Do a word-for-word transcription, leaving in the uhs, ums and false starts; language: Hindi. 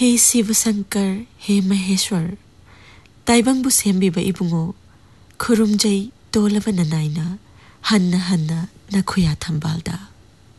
हे शिव शंकर हे महेश्वर ताइबंगबु सेम्बिबा इबुंगो खुरुमजै तोलबा ननाइना हन्ना हन्ना नखुया थंबालदा